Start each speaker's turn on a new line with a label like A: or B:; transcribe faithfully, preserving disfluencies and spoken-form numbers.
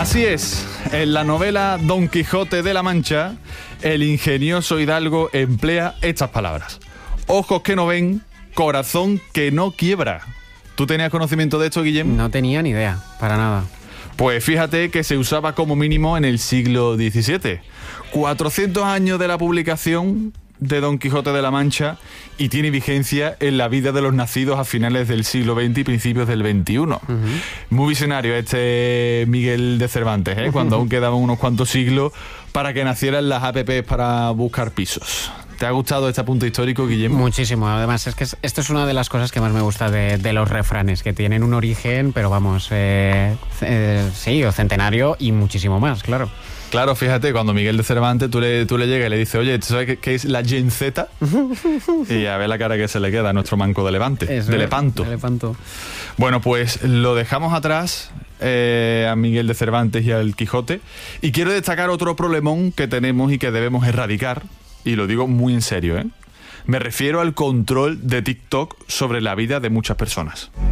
A: Así es, en la novela Don Quijote de la Mancha, el ingenioso hidalgo emplea estas palabras: ojos que no ven, corazón que no quiebra. ¿Tú tenías conocimiento de esto, Guillem?
B: No tenía ni idea, para nada.
A: Pues fíjate que se usaba como mínimo en el siglo diecisiete. cuatrocientos años de la publicación de Don Quijote de la Mancha y tiene vigencia en la vida de los nacidos a finales del siglo veinte y principios del veintiuno. Uh-huh. Muy visionario este Miguel de Cervantes, ¿eh? Cuando aún quedaban unos cuantos siglos para que nacieran las apps para buscar pisos. ¿Te ha gustado este apunte histórico, Guillermo?
B: Muchísimo. Además, es que esto es una de las cosas que más me gusta de, de los refranes, que tienen un origen, pero vamos, eh, eh, sí, o centenario y muchísimo más, claro.
A: Claro, fíjate, cuando Miguel de Cervantes tú le, tú le llegas y le dices, oye, ¿tú sabes qué, qué es la Gen Z? Y a ver la cara que se le queda a nuestro manco de Levante,
B: Eso,
A: de Lepanto.
B: de Lepanto.
A: Bueno, pues lo dejamos atrás eh, a Miguel de Cervantes y al Quijote. Y quiero destacar otro problemón que tenemos y que debemos erradicar, y lo digo muy en serio, ¿eh? Me refiero al control de TikTok sobre la vida de muchas personas.